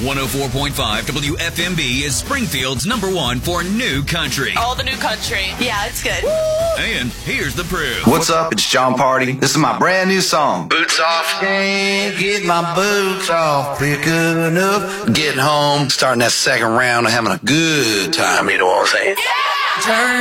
104.5 WFMB is Springfield's #1 for new country. All the new country. Yeah, it's good. And here's the proof. What's up? It's John Party. This is my brand new song. Boots off. Can't get my boots off quick enough. Getting home, starting that second round, and having a good time. You know what I'm saying? Yeah! Turn